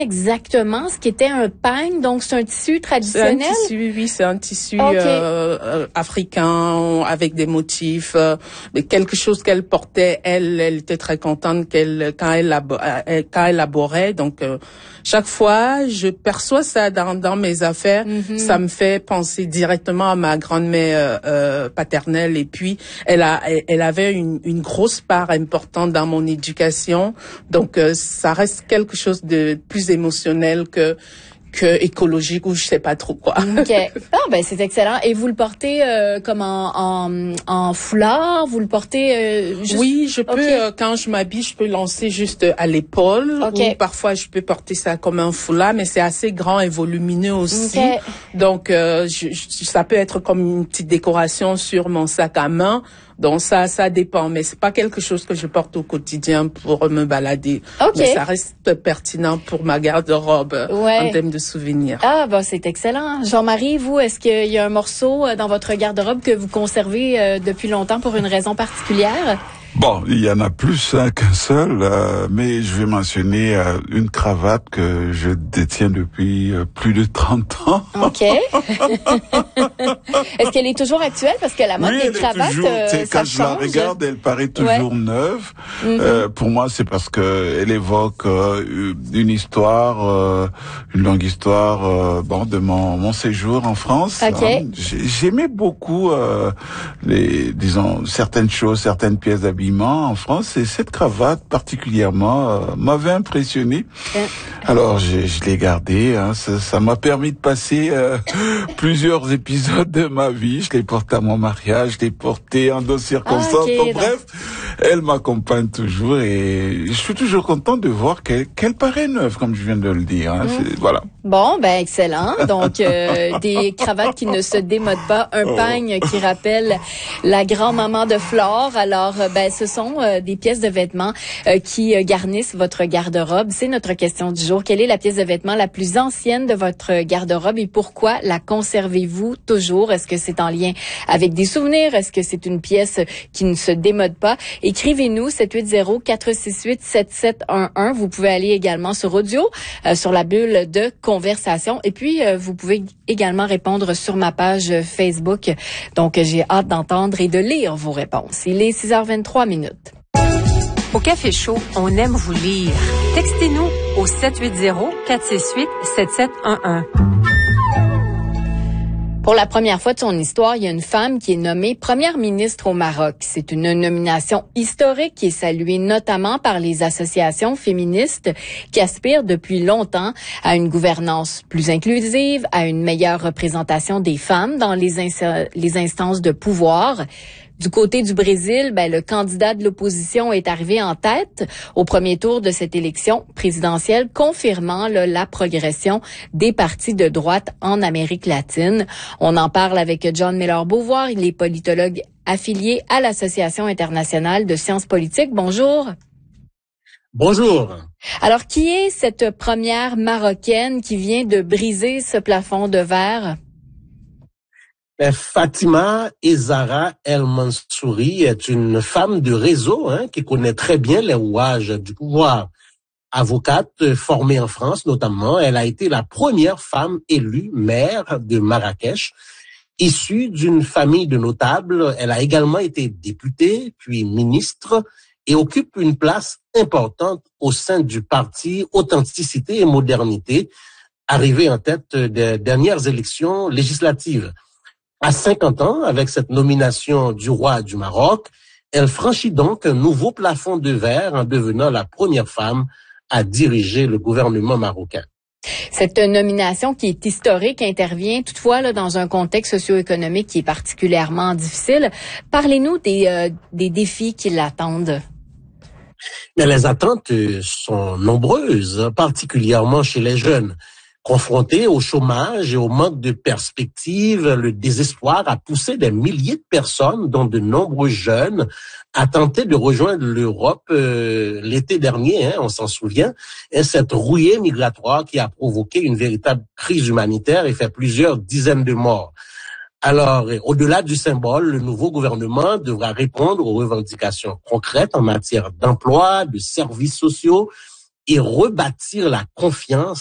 exactement ce qu'était un pagne? Donc, c'est un tissu traditionnel? C'est un tissu, oui, c'est un tissu africain avec des motifs, quelque chose qu'elle portait. Elle était très contente quand elle laborait. Donc, chaque fois, je perçois ça dans mes affaires. Mm-hmm. Ça me fait penser directement à ma grand-mère paternelle. Et puis, elle avait une grosse part importante dans mon éducation. Donc, ça reste quelque chose de plus émotionnel que écologique ou je sais pas trop quoi. OK. Ah, ben, c'est excellent. Et vous le portez comme en foulard? Vous le portez juste... Oui, je peux, quand je m'habille, je peux lancer juste à l'épaule. Ou parfois, je peux porter ça comme un foulard, mais c'est assez grand et volumineux aussi. Donc, ça peut être comme une petite décoration sur mon sac à main. Donc ça dépend, mais c'est pas quelque chose que je porte au quotidien pour me balader. Mais ça reste pertinent pour ma garde-robe en termes de souvenirs. Ah, bah c'est excellent. Jean-Marie, vous, est-ce qu'il y a un morceau dans votre garde-robe que vous conservez depuis longtemps pour une raison particulière? Bon, il y en a plus qu'un seul, mais je vais mentionner une cravate que je détiens depuis plus de 30 ans. OK. Est-ce qu'elle est toujours actuelle? Parce que la mode des cravates, quand je la regarde, elle paraît toujours neuve. Pour moi, c'est parce que elle évoque une histoire, une longue histoire, de mon séjour en France. J'aimais beaucoup certaines choses, certaines pièces d'habillement en France, et cette cravate particulièrement m'avait impressionné. Alors je l'ai gardée. Ça m'a permis de passer plusieurs épisodes de ma vie. Je l'ai portée à mon mariage, je l'ai portée en d'autres circonstances. Bref, elle m'accompagne toujours et je suis toujours content de voir qu'elle paraît neuve, comme je viens de le dire. Voilà. Bon, ben excellent. Donc des cravates qui ne se démodent pas, un pagne qui rappelle la grand-maman de Flore. Alors ce sont des pièces de vêtements qui garnissent votre garde-robe. C'est notre question du jour. Quelle est la pièce de vêtements la plus ancienne de votre garde-robe et pourquoi la conservez-vous toujours? Est-ce que c'est en lien avec des souvenirs? Est-ce que c'est une pièce qui ne se démode pas? Écrivez-nous 780-468-7711. Vous pouvez aller également sur audio, sur la bulle de conversation. Et puis, vous pouvez également répondre sur ma page Facebook. Donc, j'ai hâte d'entendre et de lire vos réponses. Il est 6h23 minutes. Au Café Chaud, on aime vous lire. Textez-nous au 780-468-7711. Pour la première fois de son histoire, il y a une femme qui est nommée première ministre au Maroc. C'est une nomination historique qui est saluée notamment par les associations féministes qui aspirent depuis longtemps à une gouvernance plus inclusive, à une meilleure représentation des femmes dans les instances de pouvoir. Du côté du Brésil, le candidat de l'opposition est arrivé en tête au premier tour de cette élection présidentielle, confirmant la progression des partis de droite en Amérique latine. On en parle avec John Miller-Beauvoir, il est politologue affilié à l'Association internationale de sciences politiques. Bonjour. Bonjour. Alors, qui est cette première Marocaine qui vient de briser ce plafond de verre? Fatima Ezara El Mansouri est une femme de réseau qui connaît très bien les rouages du pouvoir. Avocate formée en France notamment, elle a été la première femme élue maire de Marrakech. Issue d'une famille de notables, elle a également été députée, puis ministre, et occupe une place importante au sein du parti Authenticité et Modernité, arrivé en tête des dernières élections législatives. À 50 ans, avec cette nomination du roi du Maroc, elle franchit donc un nouveau plafond de verre en devenant la première femme à diriger le gouvernement marocain. Cette nomination qui est historique intervient toutefois dans un contexte socio-économique qui est particulièrement difficile. Parlez-nous des défis qui l'attendent. Mais les attentes sont nombreuses, particulièrement chez les jeunes. Confrontés au chômage et au manque de perspectives, le désespoir a poussé des milliers de personnes, dont de nombreux jeunes, à tenter de rejoindre l'Europe l'été dernier, on s'en souvient, et cette rouillée migratoire qui a provoqué une véritable crise humanitaire et fait plusieurs dizaines de morts. Alors, au-delà du symbole, le nouveau gouvernement devra répondre aux revendications concrètes en matière d'emploi, de services sociaux et rebâtir la confiance